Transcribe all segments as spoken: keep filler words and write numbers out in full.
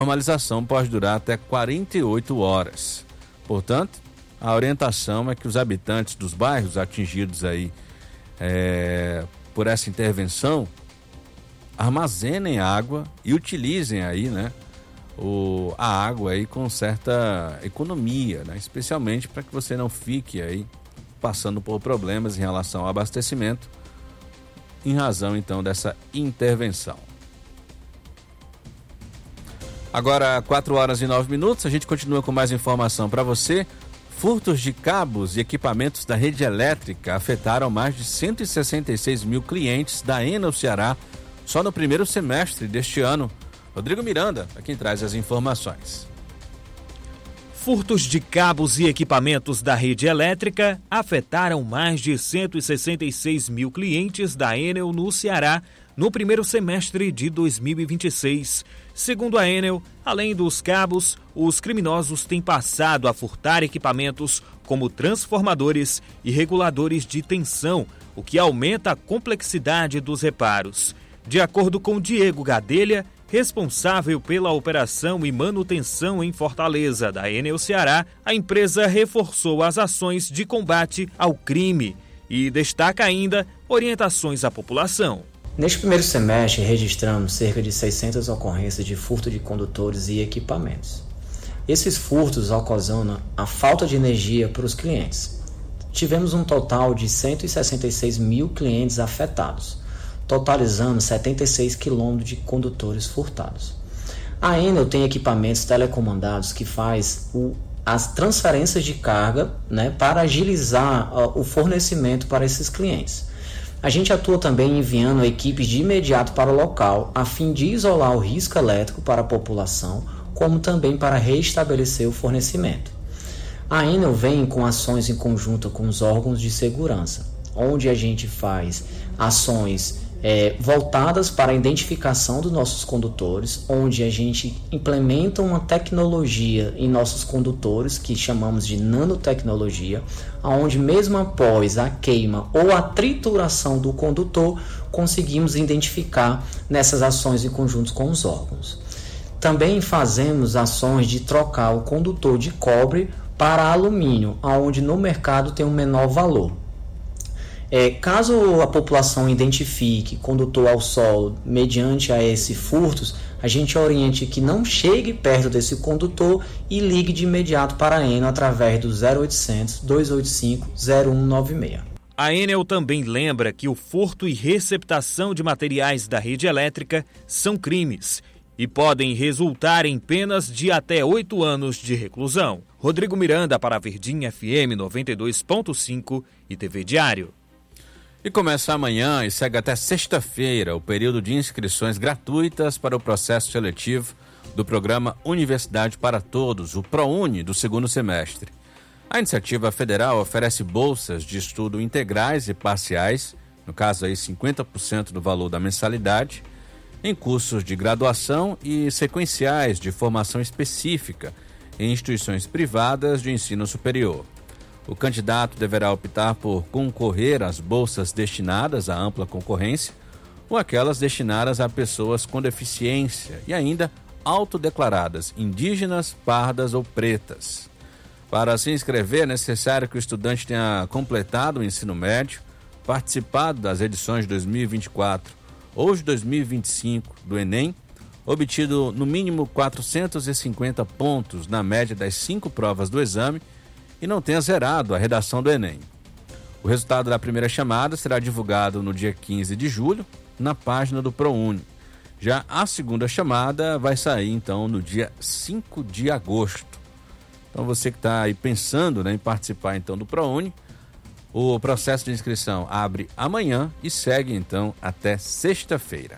normalização pode durar até quarenta e oito horas. Portanto, a orientação é que os habitantes dos bairros atingidos aí é, por essa intervenção armazenem água e utilizem aí, né, o, a água aí com certa economia, né, especialmente para que você não fique aí passando por problemas em relação ao abastecimento em razão então dessa intervenção. Agora, quatro horas e nove minutos, a gente continua com mais informação para você. Furtos de cabos e equipamentos da rede elétrica afetaram mais de cento e sessenta e seis mil clientes da Enel Ceará só no primeiro semestre deste ano. Rodrigo Miranda é quem traz as informações. Furtos de cabos e equipamentos da rede elétrica afetaram mais de cento e sessenta e seis mil clientes da Enel no Ceará no primeiro semestre de dois mil e vinte e seis. Segundo a Enel, além dos cabos, os criminosos têm passado a furtar equipamentos como transformadores e reguladores de tensão, o que aumenta a complexidade dos reparos. De acordo com Diego Gadelha, responsável pela operação e manutenção em Fortaleza da Enel Ceará, a empresa reforçou as ações de combate ao crime e destaca ainda orientações à população. Neste primeiro semestre, registramos cerca de seiscentas ocorrências de furto de condutores e equipamentos. Esses furtos ocasionam a falta de energia para os clientes. Tivemos um total de cento e sessenta e seis mil clientes afetados, totalizando setenta e seis quilômetros de condutores furtados. A Enel tem equipamentos telecomandados que faz o, as transferências de carga, né, para agilizar uh, o fornecimento para esses clientes. A gente atua também enviando equipes de imediato para o local, a fim de isolar o risco elétrico para a população, como também para restabelecer o fornecimento. A Enel vem com ações em conjunto com os órgãos de segurança, onde a gente faz ações É, voltadas para a identificação dos nossos condutores, onde a gente implementa uma tecnologia em nossos condutores que chamamos de nanotecnologia, onde mesmo após a queima ou a trituração do condutor, conseguimos identificar nessas ações em conjunto com os órgãos. Também fazemos ações de trocar o condutor de cobre para alumínio, onde no mercado tem um menor valor. É, caso a população identifique condutor ao solo mediante a esses furtos, a gente oriente que não chegue perto desse condutor e ligue de imediato para a Enel através do zero oitocentos, dois oito cinco, zero um nove seis. A Enel também lembra que o furto e receptação de materiais da rede elétrica são crimes e podem resultar em penas de até oito anos de reclusão. Rodrigo Miranda para a Verdinha F M noventa e dois ponto cinco e T V Diário. E começa amanhã e segue até sexta-feira o período de inscrições gratuitas para o processo seletivo do programa Universidade para Todos, o ProUni, do segundo semestre. A iniciativa federal oferece bolsas de estudo integrais e parciais, no caso aí cinquenta por cento do valor da mensalidade, em cursos de graduação e sequenciais de formação específica em instituições privadas de ensino superior. O candidato deverá optar por concorrer às bolsas destinadas à ampla concorrência ou aquelas destinadas a pessoas com deficiência e ainda autodeclaradas indígenas, pardas ou pretas. Para se inscrever, é necessário que o estudante tenha completado o ensino médio, participado das edições de dois mil e vinte e quatro ou de dois mil e vinte e cinco do Enem, obtido no mínimo quatrocentos e cinquenta pontos na média das cinco provas do exame e não tenha zerado a redação do Enem. O resultado da primeira chamada será divulgado no dia quinze de julho, na página do ProUni. Já a segunda chamada vai sair, então, no dia cinco de agosto. Então, você que está aí pensando, né, em participar, então, do ProUni, o processo de inscrição abre amanhã e segue, então, até sexta-feira.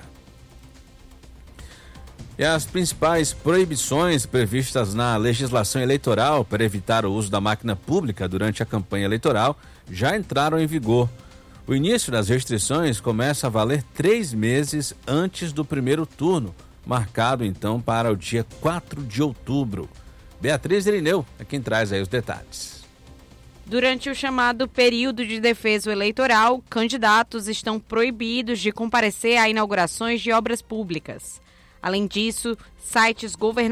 E as principais proibições previstas na legislação eleitoral para evitar o uso da máquina pública durante a campanha eleitoral já entraram em vigor. O início das restrições começa a valer três meses antes do primeiro turno, marcado então para o dia quatro de outubro. Beatriz Irineu é quem traz aí os detalhes. Durante o chamado período de defeso eleitoral, candidatos estão proibidos de comparecer a inaugurações de obras públicas. Além disso, sites governamentais